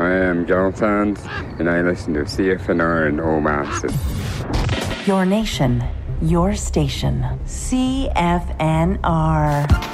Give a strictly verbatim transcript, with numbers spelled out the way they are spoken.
I am Gareth Sands, and I listen to C F N R and Omaster. Your nation, your station. C F N R.